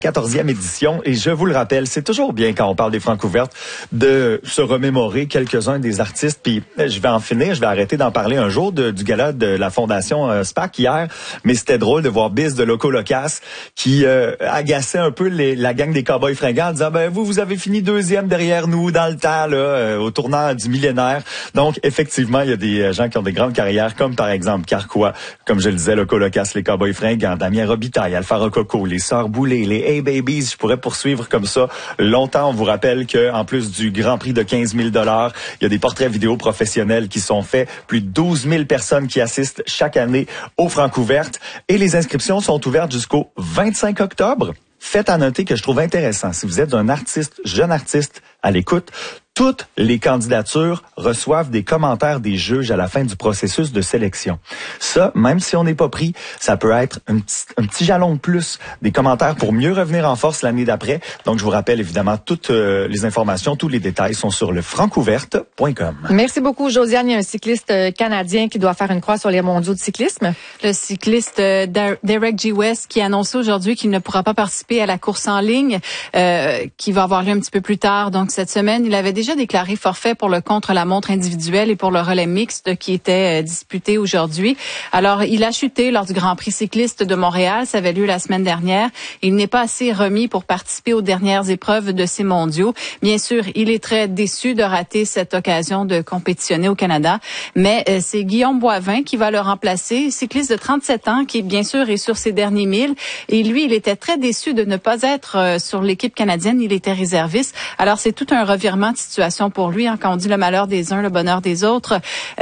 14e édition, et je vous le rappelle, c'est toujours bien quand on parle des Francs ouvertes de se remémorer quelques-uns des artistes, puis je vais en finir, je vais arrêter d'en parler un jour du gala de la Fondation SPAC hier, mais c'était drôle de voir Biz de Loco Locas qui agaçait un peu la gang des Cowboys fringants en disant vous avez fini deuxième derrière nous dans le temps là, au tournant du millénaire. Donc effectivement, il y a des gens qui ont des grandes carrières, comme par exemple Carquois, comme je le disais, Loco Locas, les Cowboys fringants, Damien Robitaille, Alpha Rococo, les Sœurs Boulay, les Hey Babies, je pourrais poursuivre comme ça longtemps. On vous rappelle que en plus du Grand Prix de 15 000 $, il y a des portraits vidéo professionnels qui sont faits. Plus de 12 000 personnes qui assistent chaque année aux Francs ouvertes. Et les inscriptions sont ouvertes jusqu'au 25 octobre. Faites à noter que je trouve intéressant, si vous êtes un artiste, jeune artiste à l'écoute, toutes les candidatures reçoivent des commentaires des juges à la fin du processus de sélection. Ça, même si on n'est pas pris, ça peut être un petit jalon de plus, des commentaires pour mieux revenir en force l'année d'après. Donc, je vous rappelle évidemment toutes les informations, tous les détails sont sur le francouverte.com. Merci beaucoup, Josiane. Il y a un cycliste canadien qui doit faire une croix sur les mondiaux de cyclisme. Le cycliste Derek G. West qui a annoncé aujourd'hui qu'il ne pourra pas participer à la course en ligne qui va avoir lieu un petit peu plus tard. Donc, cette semaine, il avait déjà déclaré forfait pour le contre-la-montre individuel et pour le relais mixte qui était disputé aujourd'hui. Alors, il a chuté lors du Grand Prix cycliste de Montréal. Ça avait lieu la semaine dernière. Il n'est pas assez remis pour participer aux dernières épreuves de ces mondiaux. Bien sûr, il est très déçu de rater cette occasion de compétitionner au Canada. Mais c'est Guillaume Boivin qui va le remplacer, cycliste de 37 ans qui, bien sûr, est sur ses derniers 1000. Et lui, il était très déçu de ne pas être sur l'équipe canadienne. Il était réserviste. Alors, c'est tout un revirement de situation pour lui, quand on dit le malheur des uns, le bonheur des autres.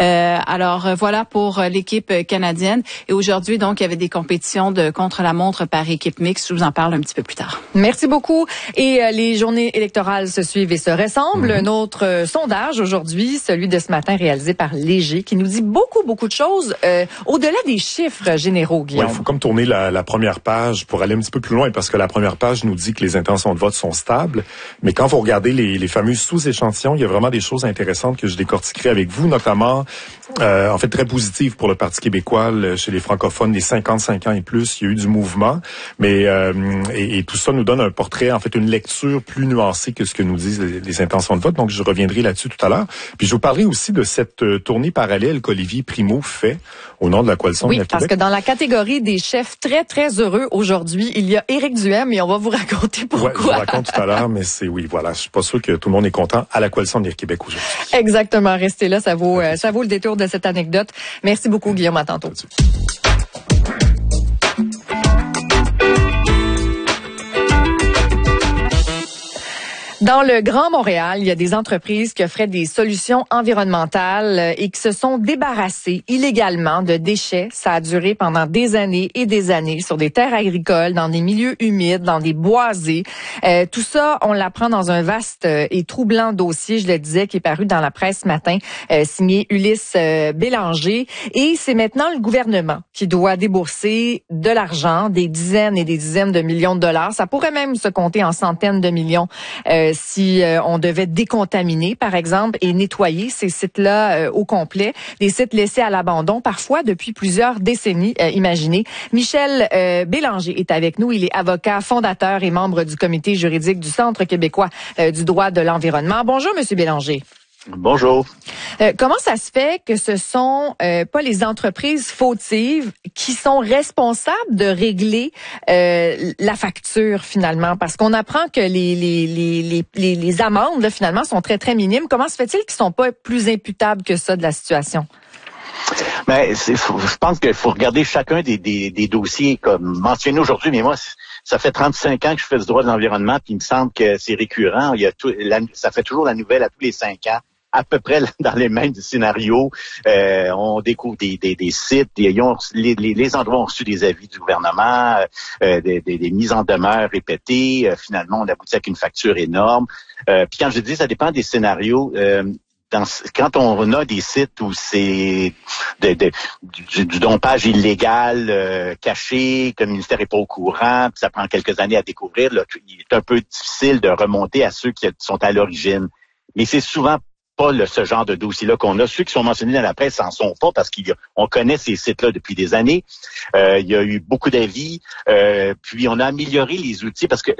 Alors voilà pour l'équipe canadienne. Et aujourd'hui, donc, il y avait des compétitions de contre-la-montre par équipe mixte. Je vous en parle un petit peu plus tard. Merci beaucoup. Et les journées électorales se suivent et se ressemblent. Un autre sondage aujourd'hui, celui de ce matin réalisé par Léger, qui nous dit beaucoup de choses au-delà des chiffres généraux, Guillaume. Ouais, il faut comme tourner la première page pour aller un petit peu plus loin, parce que la première page nous dit que les intentions de vote sont stables. Mais quand vous regardez les fameux sous-échantillons, il y a vraiment des choses intéressantes que je décortiquerai avec vous, notamment, en fait, très positives pour le Parti québécois, chez les francophones, des 55 ans et plus, il y a eu du mouvement, mais et tout ça nous donne un portrait, en fait, une lecture plus nuancée que ce que nous disent les intentions de vote, donc je reviendrai là-dessus tout à l'heure. Puis je vous parlerai aussi de cette tournée parallèle qu'Olivier Primo fait au nom de la Coalition Oui, Québec. parce que dans la catégorie des chefs très heureux aujourd'hui, il y a Éric Duhem et on va vous raconter pourquoi. Ouais, je vous raconte tout à l'heure, mais je suis pas sûr que tout le monde est content à la Coalition de Québec aujourd'hui. Exactement, restez là, ça vaut le détour de cette anecdote. Merci beaucoup, Guillaume, à tantôt. Dans le Grand Montréal, il y a des entreprises qui offraient des solutions environnementales et qui se sont débarrassées illégalement de déchets. Ça a duré pendant des années et des années sur des terres agricoles, dans des milieux humides, dans des boisés. Tout ça, on l'apprend dans un vaste et troublant dossier, je le disais, qui est paru dans la presse ce matin, signé Ulysse Bélanger. Et c'est maintenant le gouvernement qui doit débourser de l'argent, des dizaines et des dizaines de millions de dollars. Ça pourrait même se compter en centaines de millions si on devait décontaminer, par exemple, et nettoyer ces sites-là au complet, des sites laissés à l'abandon, parfois depuis plusieurs décennies, imaginez. Michel Bélanger est avec nous. Il est avocat, fondateur et membre du comité juridique du Centre québécois du droit de l'environnement. Bonjour, Monsieur Bélanger. Bonjour. Comment ça se fait que ce sont pas les entreprises fautives qui sont responsables de régler la facture finalement? Parce qu'on apprend que les amendes là, finalement sont très minimes. Comment se fait-il qu'ils sont pas plus imputables que ça de la situation? Mais je pense qu'il faut regarder chacun des dossiers comme mentionné aujourd'hui, mais moi, ça fait 35 ans que je fais du droit de l'environnement, puis il me semble que c'est récurrent. Ça fait toujours la nouvelle à tous les 5 ans, à peu près dans les mêmes scénarios. On découvre des sites, les endroits ont reçu des avis du gouvernement, des mises en demeure répétées. Finalement, on aboutit avec une facture énorme. Puis quand je dis ça dépend des scénarios, quand on a des sites où c'est du dompage illégal caché, que le ministère n'est pas au courant, puis ça prend quelques années à découvrir, là, il est un peu difficile de remonter à ceux qui sont à l'origine. Mais c'est souvent pas ce genre de dossier-là qu'on a. Ceux qui sont mentionnés dans la presse n'en sont pas parce qu'on connaît ces sites-là depuis des années. Il y a eu beaucoup d'avis. Puis on a amélioré les outils parce que